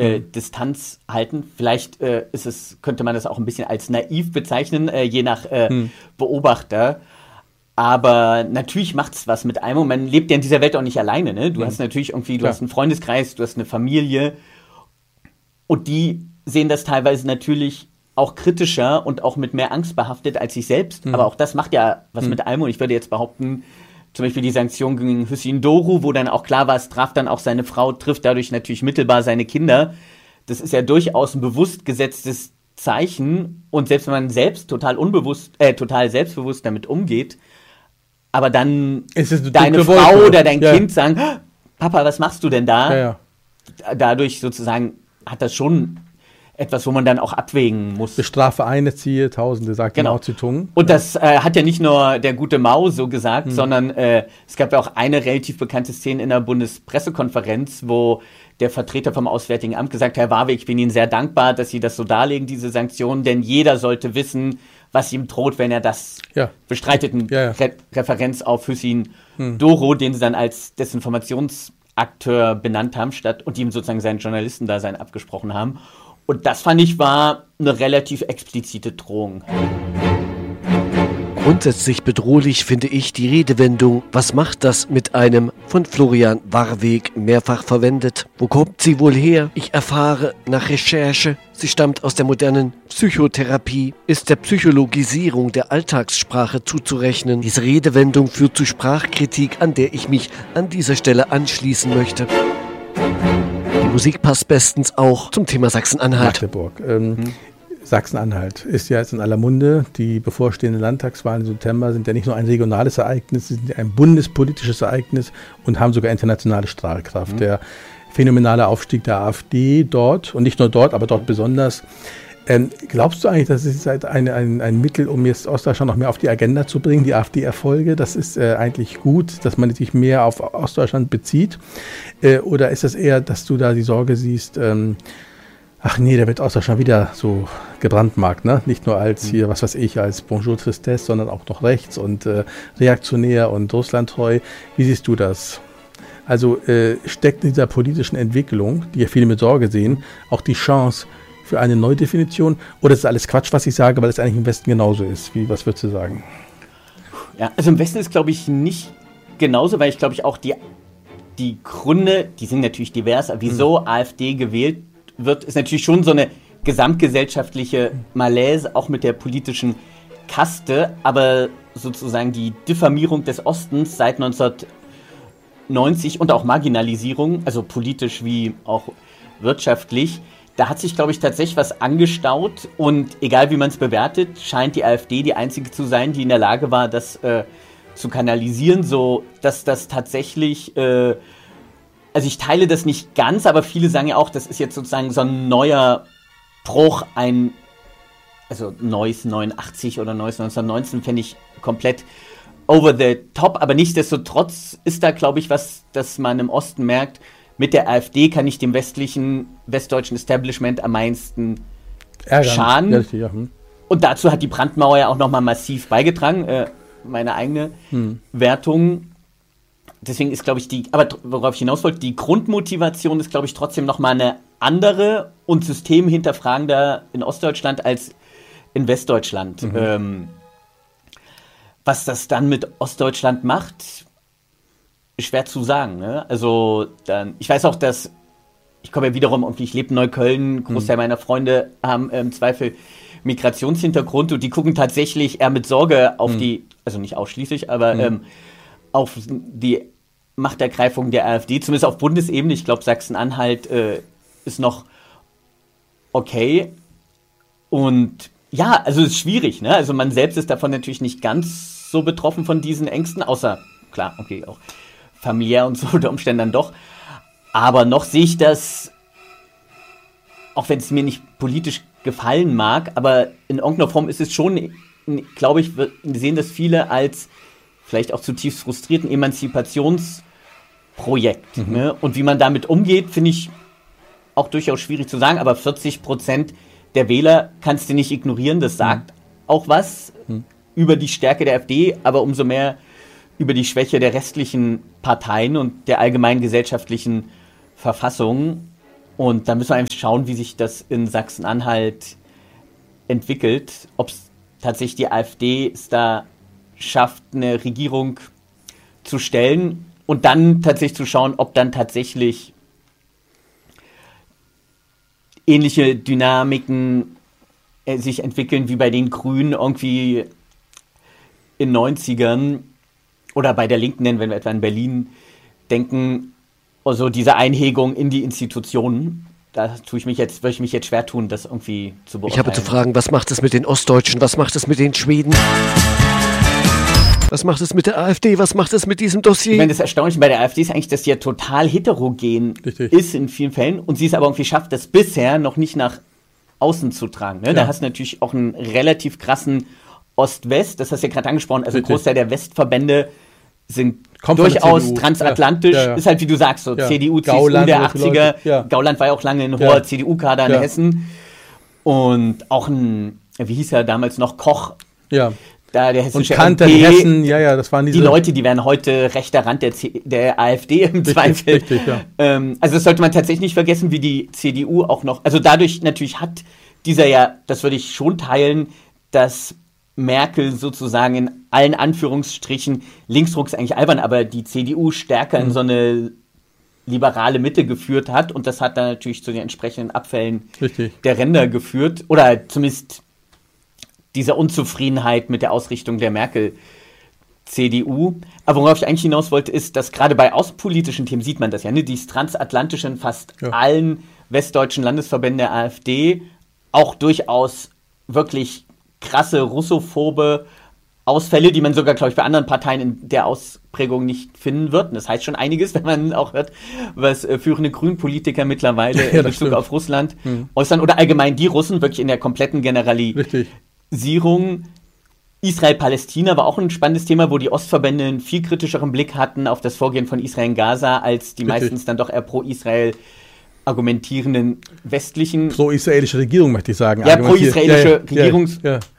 Distanz halten. Vielleicht könnte man das auch ein bisschen als naiv bezeichnen, je nach Beobachter. Aber natürlich macht es was mit einem und man lebt ja in dieser Welt auch nicht alleine. Ne? Du hast natürlich irgendwie, du hast einen Freundeskreis, du hast eine Familie und die sehen das teilweise natürlich auch kritischer und auch mit mehr Angst behaftet als ich selbst. Aber auch das macht ja was mit einem und ich würde jetzt behaupten, zum Beispiel die Sanktion gegen Hüseyin Doğru, wo dann auch klar war, es traf dann auch seine Frau, trifft dadurch natürlich mittelbar seine Kinder. Das ist ja durchaus ein bewusst gesetztes Zeichen und selbst wenn man selbst total selbstbewusst damit umgeht, aber dann deine Frau oder dein Kind sagen, Papa, was machst du denn da? Ja. Dadurch sozusagen hat das schon etwas, wo man dann auch abwägen muss. Bestrafe eine, ziehe Tausende, sagt Mao Zedong. Und das hat ja nicht nur der gute Mao so gesagt, sondern es gab ja auch eine relativ bekannte Szene in der Bundespressekonferenz, wo der Vertreter vom Auswärtigen Amt gesagt hat, Herr Warwick, ich bin Ihnen sehr dankbar, dass Sie das so darlegen, diese Sanktionen, denn jeder sollte wissen, was ihm droht, wenn er das bestreitet. Referenz auf Hüseyin Doğru, den sie dann als Desinformationsakteur benannt haben, und ihm sozusagen sein Journalistendasein abgesprochen haben. Und das, fand ich, war eine relativ explizite Drohung. Grundsätzlich bedrohlich finde ich die Redewendung, was macht das mit einem, von Florian Warwick mehrfach verwendet. Wo kommt sie wohl her? Ich erfahre nach Recherche, sie stammt aus der modernen Psychotherapie, ist der Psychologisierung der Alltagssprache zuzurechnen. Diese Redewendung führt zu Sprachkritik, an der ich mich an dieser Stelle anschließen möchte. Die Musik passt bestens auch zum Thema Sachsen-Anhalt. Magdeburg. Sachsen-Anhalt ist ja jetzt in aller Munde. Die bevorstehenden Landtagswahlen im September sind ja nicht nur ein regionales Ereignis, sie sind ja ein bundespolitisches Ereignis und haben sogar internationale Strahlkraft. Der phänomenale Aufstieg der AfD dort und nicht nur dort, aber dort besonders. Glaubst du eigentlich, das ist halt ein Mittel, um jetzt Ostdeutschland noch mehr auf die Agenda zu bringen, die AfD-Erfolge? Das ist eigentlich gut, dass man sich mehr auf Ostdeutschland bezieht? Oder ist das eher, dass du da die Sorge siehst, ach nee, da wird Ostdeutschland wieder so gebrandmarkt, ne? Nicht nur als hier, was weiß ich, als Bonjour Tristesse, sondern auch noch rechts und reaktionär und russlandtreu. Wie siehst du das? Also steckt in dieser politischen Entwicklung, die ja viele mit Sorge sehen, auch die Chance für eine Neudefinition? Oder ist das alles Quatsch, was ich sage, weil es eigentlich im Westen genauso ist? Was würdest du sagen? Ja, also im Westen ist, glaube ich, nicht genauso, weil ich glaube, auch die Gründe, die sind natürlich divers, aber wieso AfD gewählt wird, ist natürlich schon so eine gesamtgesellschaftliche Malaise, auch mit der politischen Kaste, aber sozusagen die Diffamierung des Ostens seit 1990 und auch Marginalisierung, also politisch wie auch wirtschaftlich, da hat sich, glaube ich, tatsächlich was angestaut und egal wie man es bewertet, scheint die AfD die einzige zu sein, die in der Lage war, das zu kanalisieren, so dass das tatsächlich, also ich teile das nicht ganz, aber viele sagen ja auch, das ist jetzt sozusagen so ein neuer Bruch, also neues 89 oder neues 1919 fände ich komplett over the top, aber nichtsdestotrotz ist da, glaube ich, was, das man im Osten merkt, mit der AfD kann ich dem westdeutschen Establishment am meisten schaden. Ja. Und dazu hat die Brandmauer ja auch nochmal massiv beigetragen, meine eigene Wertung. Deswegen ist, glaube ich, aber worauf ich hinaus wollte, die Grundmotivation ist, glaube ich, trotzdem nochmal eine andere und systemhinterfragender in Ostdeutschland als in Westdeutschland. Was das dann mit Ostdeutschland macht, ist schwer zu sagen. Ne? Also, ich weiß auch, dass ich komme ja wiederum, ich lebe in Neukölln, Großteil meiner Freunde haben im Zweifel Migrationshintergrund und die gucken tatsächlich eher mit Sorge auf die, also nicht ausschließlich, aber auf die Machtergreifung der AfD, zumindest auf Bundesebene. Ich glaube, Sachsen-Anhalt ist noch okay. Und ja, also es ist schwierig. Ne? Also man selbst ist davon natürlich nicht ganz so betroffen von diesen Ängsten, außer, klar, okay, auch familiär und so unter Umständen dann doch. Aber noch sehe ich das, auch wenn es mir nicht politisch gefallen mag, aber in irgendeiner Form ist es schon, glaube ich, sehen das viele als vielleicht auch zutiefst frustrierten Emanzipationsprojekt. Ne? Und wie man damit umgeht, finde ich auch durchaus schwierig zu sagen, aber 40% der Wähler kannst du nicht ignorieren, das sagt auch was über die Stärke der AfD, aber umso mehr über die Schwäche der restlichen Parteien und der allgemeinen gesellschaftlichen Verfassung. Und da müssen wir einfach schauen, wie sich das in Sachsen-Anhalt entwickelt, ob es tatsächlich die AfD es da schafft, eine Regierung zu stellen und dann tatsächlich zu schauen, ob dann tatsächlich ähnliche Dynamiken sich entwickeln wie bei den Grünen irgendwie in 90ern oder bei der Linken, wenn wir etwa in Berlin denken, also diese Einhegung in die Institutionen. Da würde ich mich jetzt schwer tun, das irgendwie zu beurteilen. Ich habe zu fragen, was macht es mit den Ostdeutschen, was macht es mit den Schweden? Was macht es mit der AfD? Was macht es mit diesem Dossier? Ich meine, das Erstaunliche bei der AfD ist eigentlich, dass sie ja total heterogen ist in vielen Fällen und sie es aber irgendwie schafft, das bisher noch nicht nach außen zu tragen. Ne? Ja. Da hast du natürlich auch einen relativ krassen Ost-West, das hast du ja gerade angesprochen, also ein Großteil der Westverbände sind durchaus transatlantisch, ist halt wie du sagst, so CDU, Gauland, CSU der 80er, Gauland war ja auch lange ein hoher CDU-Kader in Hessen und auch wie hieß er damals noch, Koch, da der hessische und Kanter, MP, Hessen, das waren diese... Die Leute, die wären heute rechter Rand der AfD im Zweifel. Richtig, also das sollte man tatsächlich nicht vergessen, wie die CDU auch noch, also dadurch natürlich hat dieser das würde ich schon teilen, dass Merkel sozusagen in allen Anführungsstrichen, Linksruck ist eigentlich albern, aber die CDU stärker in so eine liberale Mitte geführt hat und das hat dann natürlich zu den entsprechenden Abfällen der Ränder geführt oder zumindest dieser Unzufriedenheit mit der Ausrichtung der Merkel-CDU. Aber worauf ich eigentlich hinaus wollte, ist, dass gerade bei außenpolitischen Themen sieht man das ja, ne? Dieses Transatlantische in fast allen westdeutschen Landesverbänden der AfD auch durchaus wirklich krasse russophobe Ausfälle, die man sogar, glaube ich, bei anderen Parteien in der Ausprägung nicht finden wird. Und das heißt schon einiges, wenn man auch hört, was führende Grünpolitiker mittlerweile in Bezug auf Russland äußern. Oder allgemein die Russen, wirklich in der kompletten Generalisierung. Israel-Palästina war auch ein spannendes Thema, wo die Ostverbände einen viel kritischeren Blick hatten auf das Vorgehen von Israel in Gaza, als die meistens dann doch eher pro-Israel argumentierenden westlichen... Pro-israelische Regierung, möchte ich sagen. Ja, pro-israelische Regierungs...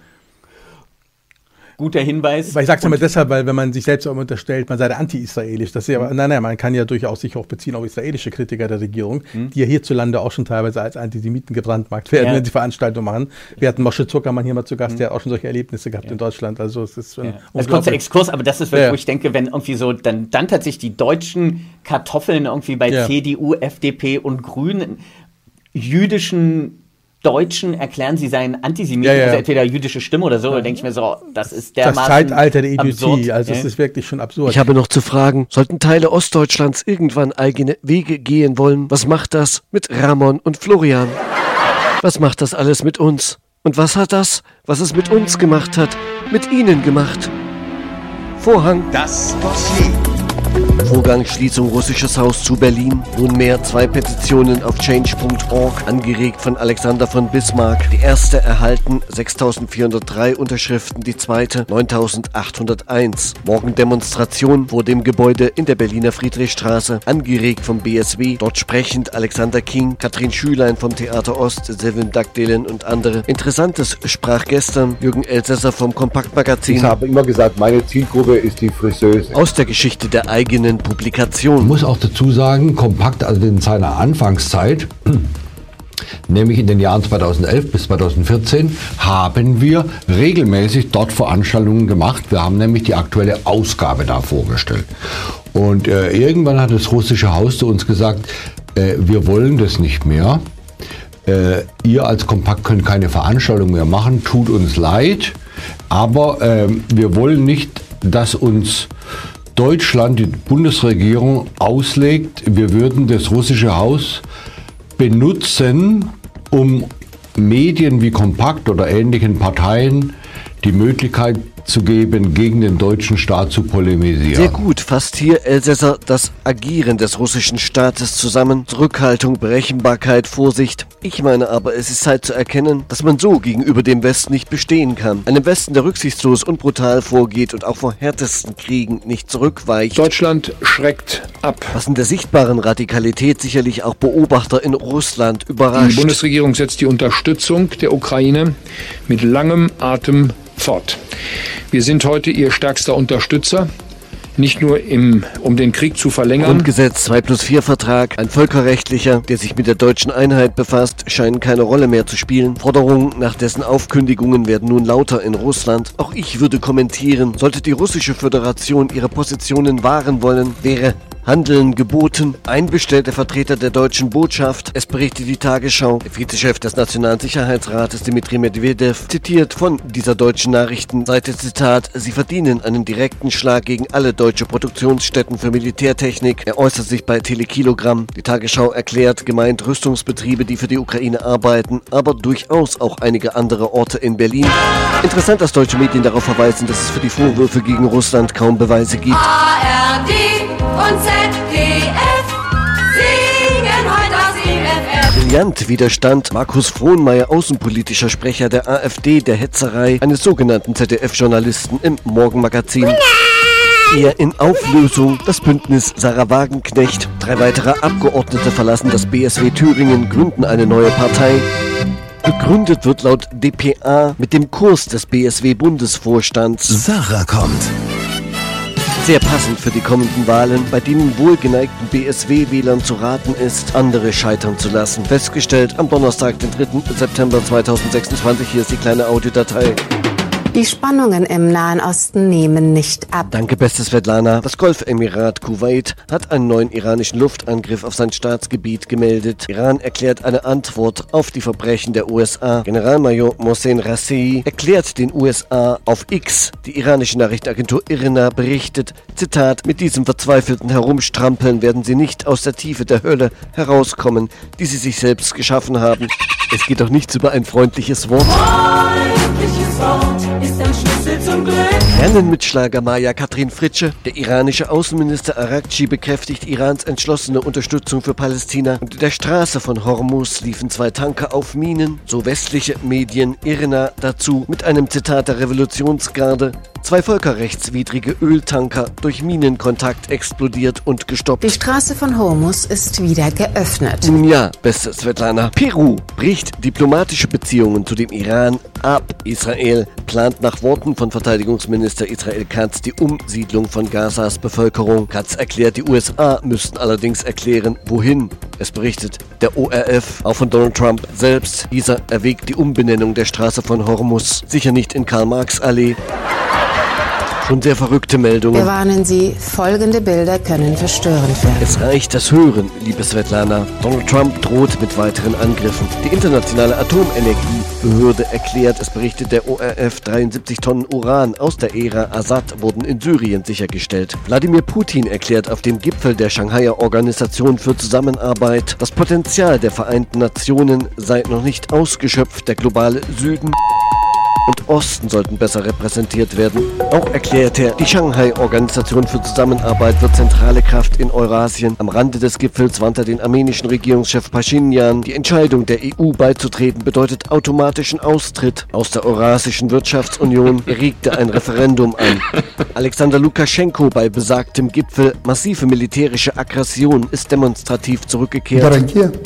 Guter Hinweis. Weil ich sage es immer deshalb, weil wenn man sich selbst auch unterstellt, man sei anti-israelisch, das ist ja, nein, man kann ja durchaus sich auch beziehen auf israelische Kritiker der Regierung, die ja hierzulande auch schon teilweise als Antisemiten gebrandmarkt werden, wenn sie Veranstaltungen machen. Wir hatten Moshe Zuckermann hier mal zu Gast, der hat auch schon solche Erlebnisse gehabt in Deutschland. Also es ist als kurzer Exkurs, aber das ist wirklich, wo ich denke, wenn irgendwie so dann tatsächlich die deutschen Kartoffeln irgendwie bei CDU, FDP und Grünen jüdischen Deutschen erklären, sie seien Antisemiten, also entweder jüdische Stimme oder so, da denke ich mir so, das ist dermaßen das Zeitalter der Idiotie, absurd. Also es ist wirklich schon absurd. Ich habe noch zu fragen, sollten Teile Ostdeutschlands irgendwann eigene Wege gehen wollen, was macht das mit Ramon und Florian? Was macht das alles mit uns? Und was hat das, was es mit uns gemacht hat, mit ihnen gemacht? Vorhang. Das Dossier. Vorgangsschließung russisches Haus zu Berlin. Nunmehr 2 Petitionen auf change.org, angeregt von Alexander von Bismarck. Die erste erhalten 6.403 Unterschriften, die zweite 9.801. Morgen Demonstration vor dem Gebäude in der Berliner Friedrichstraße, angeregt vom BSW. Dort sprechend Alexander King, Katrin Schülein vom Theater Ost, Sevim Dagdelen und andere. Interessantes sprach gestern Jürgen Elsässer vom Kompaktmagazin. Ich habe immer gesagt, meine Zielgruppe ist die Friseuse. Aus der Geschichte der eigenen Publikation. Ich muss auch dazu sagen, Kompakt, also in seiner Anfangszeit, nämlich in den Jahren 2011 bis 2014, haben wir regelmäßig dort Veranstaltungen gemacht. Wir haben nämlich die aktuelle Ausgabe da vorgestellt. Und irgendwann hat das russische Haus zu uns gesagt, wir wollen das nicht mehr. Ihr als Kompakt könnt keine Veranstaltung mehr machen, tut uns leid, aber wir wollen nicht, dass uns Deutschland, die Bundesregierung, auslegt, wir würden das russische Haus benutzen, um Medien wie Kompakt oder ähnlichen Parteien die Möglichkeit zu geben, gegen den deutschen Staat zu polemisieren. Sehr gut, fasst hier Elsässer das Agieren des russischen Staates zusammen. Zurückhaltung, Berechenbarkeit, Vorsicht. Ich meine aber, es ist Zeit zu erkennen, dass man so gegenüber dem Westen nicht bestehen kann. Einem Westen, der rücksichtslos und brutal vorgeht und auch vor härtesten Kriegen nicht zurückweicht. Deutschland schreckt ab. Was in der sichtbaren Radikalität sicherlich auch Beobachter in Russland überrascht. Die Bundesregierung setzt die Unterstützung der Ukraine mit langem Atem fort. Wir sind heute ihr stärkster Unterstützer. nicht nur um den Krieg zu verlängern. Grundgesetz 2+4-Vertrag, ein völkerrechtlicher, der sich mit der deutschen Einheit befasst, scheinen keine Rolle mehr zu spielen. Forderungen nach dessen Aufkündigungen werden nun lauter in Russland. Auch ich würde kommentieren, sollte die russische Föderation ihre Positionen wahren wollen, wäre Handeln geboten. Ein bestellter Vertreter der deutschen Botschaft, es berichtet die Tagesschau, der Vizechef des Nationalen Sicherheitsrates Dmitri Medvedev, zitiert von dieser deutschen Nachrichtenseite, Zitat, sie verdienen einen direkten Schlag gegen alle deutsche Produktionsstätten für Militärtechnik. Er äußert sich bei Telekilogramm. Die Tagesschau erklärt, gemeint Rüstungsbetriebe, die für die Ukraine arbeiten, aber durchaus auch einige andere Orte in Berlin. Interessant, dass deutsche Medien darauf verweisen, dass es für die Vorwürfe gegen Russland kaum Beweise gibt. ARD und ZDF singen heute aus IFF. Brillant widerstand Markus Frohnmeier, außenpolitischer Sprecher der AfD, der Hetzerei eines sogenannten ZDF-Journalisten im Morgenmagazin. Eher in Auflösung das Bündnis Sarah Wagenknecht. 3 weitere Abgeordnete verlassen das BSW Thüringen, gründen eine neue Partei. Begründet wird laut dpa mit dem Kurs des BSW-Bundesvorstands. Sarah kommt. Sehr passend für die kommenden Wahlen, bei denen wohlgeneigten BSW-Wählern zu raten ist, andere scheitern zu lassen. Festgestellt am Donnerstag, den 3. September 2026. Hier ist die kleine Audiodatei. Die Spannungen im Nahen Osten nehmen nicht ab. Danke, beste Svetlana. Das Golfemirat Kuwait hat einen neuen iranischen Luftangriff auf sein Staatsgebiet gemeldet. Iran erklärt eine Antwort auf die Verbrechen der USA. Generalmajor Mohsen Rassei erklärt den USA auf X. Die iranische Nachrichtenagentur IRNA berichtet, Zitat, mit diesem verzweifelten Herumstrampeln werden sie nicht aus der Tiefe der Hölle herauskommen, die sie sich selbst geschaffen haben. Es geht doch nichts über ein freundliches Wort. Freundliches Wort ist ein Schlüssel zum Glück. Rennen mit Schlagermaja Katrin Fritsche. Der iranische Außenminister Arakci bekräftigt Irans entschlossene Unterstützung für Palästina. Und in der Straße von Hormuz liefen 2 Tanker auf Minen. So westliche Medien IRNA dazu mit einem Zitat der Revolutionsgarde. 2 völkerrechtswidrige Öltanker durch Minenkontakt explodiert und gestoppt. Die Straße von Hormuz ist wieder geöffnet. Nun ja, beste Svetlana. Peru bricht diplomatische Beziehungen zu dem Iran ab. Israel plant nach Worten von Verteidigungsminister Israel Katz die Umsiedlung von Gazas Bevölkerung. Katz erklärt, die USA müssten allerdings erklären, wohin. Es berichtet der ORF, auch von Donald Trump selbst. Dieser erwägt die Umbenennung der Straße von Hormuz. Sicher nicht in Karl-Marx-Allee. Schon sehr verrückte Meldungen. Wir warnen Sie, folgende Bilder können verstörend werden. Es reicht das Hören, liebe Svetlana. Donald Trump droht mit weiteren Angriffen. Die internationale Atomenergiebehörde erklärt, es berichtet der ORF, 73 Tonnen Uran aus der Ära Assad wurden in Syrien sichergestellt. Wladimir Putin erklärt auf dem Gipfel der Shanghaier Organisation für Zusammenarbeit, das Potenzial der Vereinten Nationen sei noch nicht ausgeschöpft. Der globale Süden und Osten sollten besser repräsentiert werden. Auch erklärt er, die Shanghai-Organisation für Zusammenarbeit wird zentrale Kraft in Eurasien. Am Rande des Gipfels warnte er den armenischen Regierungschef Pashinyan. Die Entscheidung der EU beizutreten bedeutet automatischen Austritt aus der Eurasischen Wirtschaftsunion. Er regte ein Referendum an. Alexander Lukaschenko bei besagtem Gipfel. Massive militärische Aggression ist demonstrativ zurückgekehrt.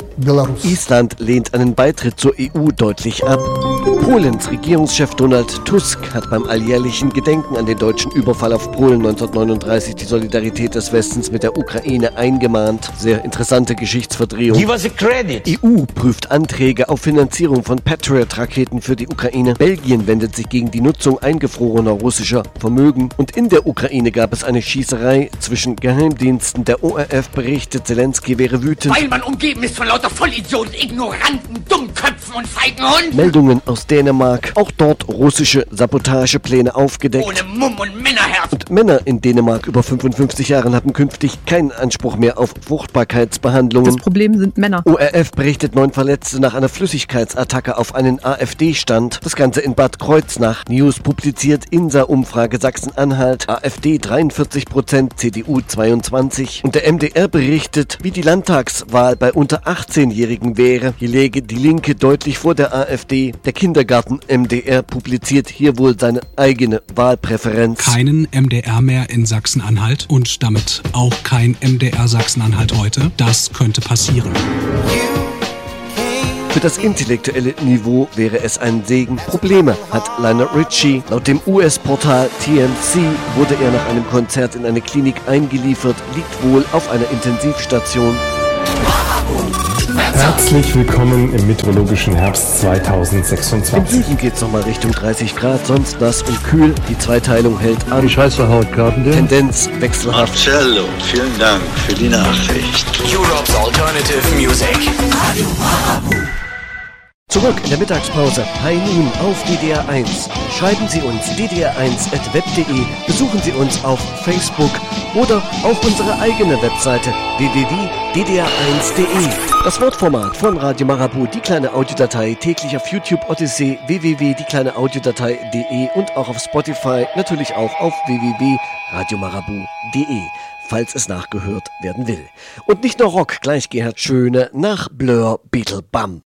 Island lehnt einen Beitritt zur EU deutlich ab. Polens Regierungschef Donald Tusk hat beim alljährlichen Gedenken an den deutschen Überfall auf Polen 1939 die Solidarität des Westens mit der Ukraine eingemahnt. Sehr interessante Geschichtsverdrehung. Give us a credit. EU prüft Anträge auf Finanzierung von Patriot-Raketen für die Ukraine. Belgien wendet sich gegen die Nutzung eingefrorener russischer Vermögen. Und in der Ukraine gab es eine Schießerei zwischen Geheimdiensten. Der ORF berichtet, Zelensky wäre wütend. Weil man umgeben ist von lauter Vollidioten, Ignoranten, Dummköpfen und Feigenhunden. Meldungen aus Dänemark. Auch dort russische Sabotagepläne aufgedeckt. Ohne Mumm und Männerherz. Und Männer in Dänemark über 55 Jahren haben künftig keinen Anspruch mehr auf Fruchtbarkeitsbehandlungen. Das Problem sind Männer. ORF berichtet 9 Verletzte nach einer Flüssigkeitsattacke auf einen AfD-Stand. Das Ganze in Bad Kreuznach. News publiziert INSA-Umfrage Sachsen-Anhalt. AfD 43%, CDU 22%. Und der MDR berichtet, wie die Landtagswahl bei unter 18-Jährigen wäre. Hier läge die Linke deutlich vor der AfD. Der Kindergarten MDR publiziert hier wohl seine eigene Wahlpräferenz. Keinen MDR mehr in Sachsen-Anhalt und damit auch kein MDR Sachsen-Anhalt heute. Das könnte passieren. Für das intellektuelle Niveau wäre es ein Segen. Probleme hat Lionel Richie. Laut dem US-Portal TMZ wurde er nach einem Konzert in eine Klinik eingeliefert, liegt wohl auf einer Intensivstation. Herzlich willkommen im meteorologischen Herbst 2026. Im Süden geht es nochmal Richtung 30 Grad, sonst nass und kühl. Die Zweiteilung hält an. Ich heiße Howard Carpenter. Tendenz wechselhaft. Marcello, vielen Dank für die Nachricht. Europe's Alternative Music. Zurück in der Mittagspause. High Noon auf DDR 1. Schreiben Sie uns ddr1@web.de, besuchen Sie uns auf Facebook oder auf unsere eigene Webseite www.ddr1.de. Das Wortformat von Radio Marabout, die kleine Audiodatei, täglich auf YouTube Odyssey, www.diekleineaudiodatei.de und auch auf Spotify, natürlich auch auf www.radiomarabout.de, falls es nachgehört werden will. Und nicht nur Rock, gleich Gerhard Schöne nach Blur Beetle Bum.